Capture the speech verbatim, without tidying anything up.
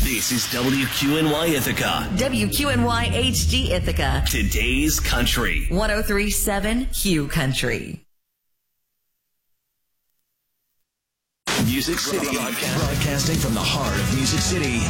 This is W Q N Y Ithaca. W Q N Y H D Ithaca. Today's Country. one oh three point seven Q Country. Music City. Broadcasting from the heart of Music City.